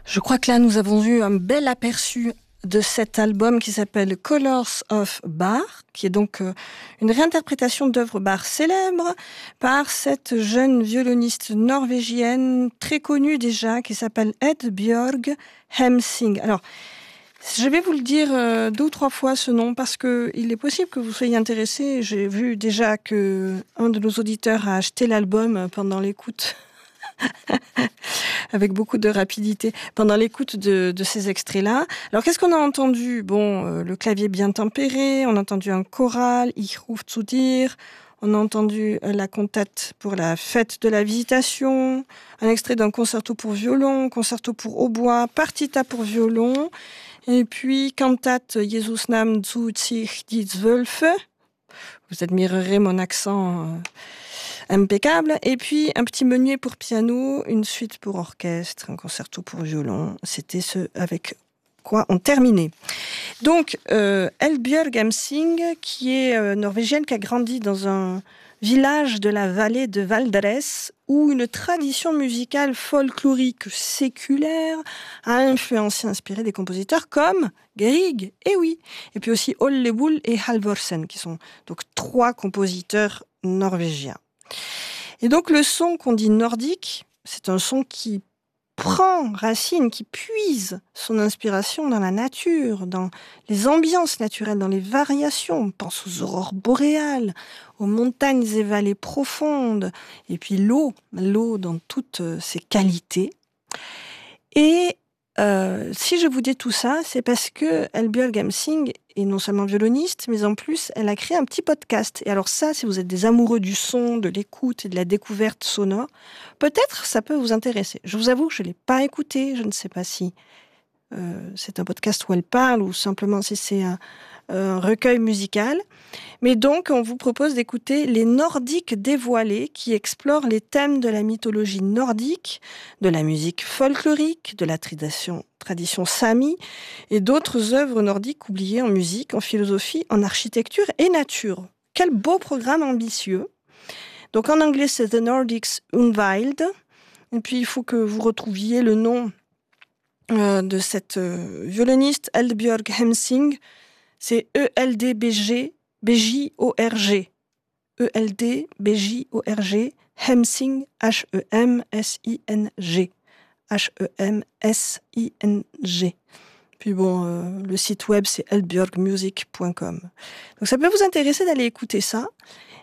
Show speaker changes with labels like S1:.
S1: Je crois que là, nous avons eu un bel aperçu de cet album qui s'appelle Colors of Bach, qui est donc une réinterprétation d'œuvres Bach célèbres par cette jeune violoniste norvégienne très connue déjà, qui s'appelle Eldbjørg Hemsing. Alors, je vais vous le dire 2 ou 3 fois ce nom parce que il est possible que vous soyez intéressés. J'ai vu déjà que un de nos auditeurs a acheté l'album pendant l'écoute. Avec beaucoup de rapidité, pendant l'écoute de ces extraits-là. Alors, qu'est-ce qu'on a entendu ? Bon, le clavier bien tempéré, on a entendu un choral, Ich ruf zu dir, on a entendu la cantate pour la fête de la visitation, un extrait d'un concerto pour violon, concerto pour hautbois, partita pour violon, et puis cantate Jesus nahm zu sich die Zwölfe. Vous admirerez mon accent impeccable. Et puis, un petit meunier pour piano, une suite pour orchestre, un concerto pour violon. C'était ce avec quoi on terminait. Donc, Eldbjørg Hemsing, qui est norvégienne, qui a grandi dans un village de la vallée de Valdres, où une tradition musicale folklorique séculaire a influencé, inspiré des compositeurs comme Grieg, et oui, et puis aussi Ole Bull et Halvorsen, qui sont donc 3 compositeurs norvégiens. Et donc le son qu'on dit nordique, c'est un son qui prend racine, qui puise son inspiration dans la nature, dans les ambiances naturelles, dans les variations. On pense aux aurores boréales, aux montagnes et vallées profondes, et puis l'eau dans toutes ses qualités. Et si je vous dis tout ça, c'est parce que Eldbjørg Hemsing est non seulement violoniste, mais en plus, elle a créé un petit podcast. Et alors ça, si vous êtes des amoureux du son, de l'écoute et de la découverte sonore, peut-être ça peut vous intéresser. Je vous avoue que je ne l'ai pas écouté, je ne sais pas si c'est un podcast où elle parle ou simplement si c'est un recueil musical. Mais donc, on vous propose d'écouter Les Nordiques dévoilés qui explorent les thèmes de la mythologie nordique, de la musique folklorique, de la tradition sami et d'autres œuvres nordiques oubliées en musique, en philosophie, en architecture et nature. Quel beau programme ambitieux. Donc en anglais, c'est The Nordics Unveiled. Et puis, il faut que vous retrouviez le nom de cette violoniste Eldbjørg Hemsing. C'est E-L-D-B-G B-J-O-R-G. E-L-D-B-J-O-R-G. Hemsing, H-E-M-S-I-N-G. H-E-M-S-I-N-G. Puis bon, le site web, c'est eldbjørgmusic.com. Donc ça peut vous intéresser d'aller écouter ça.